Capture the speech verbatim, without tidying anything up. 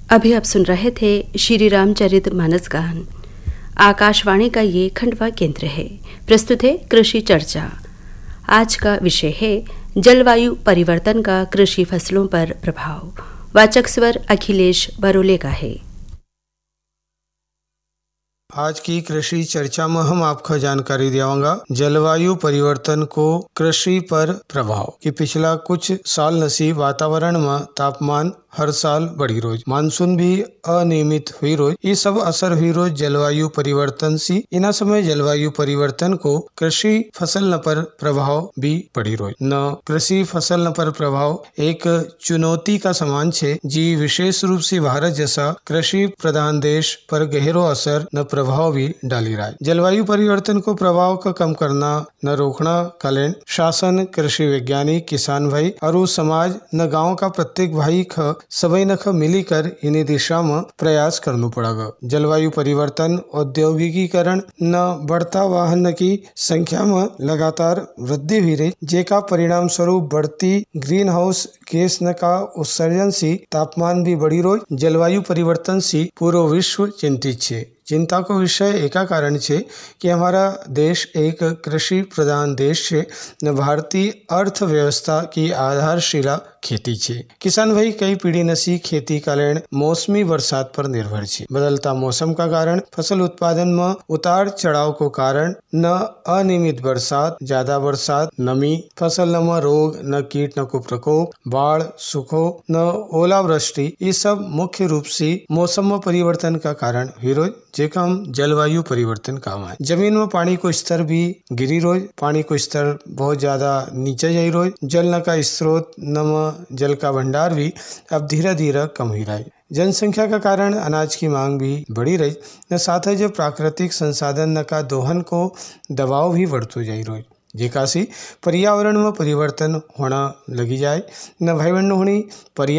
अभी आप सुन रहे थे श्री रामचरित मानस गान। आकाशवाणी का ये खंडवा केंद्र है। प्रस्तुत है कृषि चर्चा। आज का विषय है जलवायु परिवर्तन का कृषि फसलों पर प्रभाव। वाचक स्वर अखिलेश बरोले का है। आज की कृषि चर्चा में हम आपको जानकारी देवांगा जलवायु परिवर्तन को कृषि पर प्रभाव कि पिछला कुछ साल नसी वातावरण में तापमान हर साल बढ़ी रोज, मानसून भी अनियमित हुई रोज, ये सब असर हुई रोज जलवायु परिवर्तन सी। इना समय जलवायु परिवर्तन को कृषि फसल न पर प्रभाव भी पड़ी रोज। न कृषि फसल न पर प्रभाव एक चुनौती का समान छे, जी विशेष रूप से भारत जैसा कृषि प्रधान देश पर गहरो असर न प्रभाव भी डाली रहा है। जलवायु परिवर्तन को प्रभाव का कम करना न रोकना कालीन शासन, कृषि वैज्ञानिक, किसान भाई और समाज न गांव का प्रत्येक भाई ख सभी नख मिलीकर इन्हीं दिशा में प्रयास करना पड़ेगा। जलवायु परिवर्तन औद्योगिकीकरण न बढ़ता वाहन की संख्या में लगातार वृद्धि हुई रही, जेका परिणाम स्वरूप बढ़ती ग्रीन हाउस गैस न का उत्सर्जन से तापमान भी बढ़ी रोज। जलवायु परिवर्तन से पूरा विश्व चिंतित है। चिंता को विषय एका कारण छे कि हमारा देश एक कृषि प्रधान देश है न भारतीय अर्थव्यवस्था की आधारशिला खेती छे। किसान भाई कई पीढ़ी नसी खेती कारण मौसमी बरसात पर निर्भर छे। बदलता मौसम का कारण फसल उत्पादन में उतार चढ़ाव को कारण न अनियमित बरसात, ज्यादा बरसात, नमी, फसल में रोग, न कीट न को प्रकोप, बाढ़, सूखो न ओलावृष्टि, ये सब मुख्य रूप से मौसम में परिवर्तन का कारण हुई रोज, जेका हम जलवायु परिवर्तन काम है। जमीन में पानी को स्तर भी गिरी रोज, पानी को स्तर बहुत ज्यादा नीचे जाई रोज। जल न का स्रोत न जल का भंडार भी अब धीरे धीरे कम ही रहा है। जनसंख्या का कारण अनाज की मांग भी बढ़ी रही न साथ ही जो प्राकृतिक संसाधन न का दोहन को दबाव भी बढ़तो जाई रोज, जेका से पर्यावरण में परिवर्तन होना लगी जाए न भाई बहनों होनी।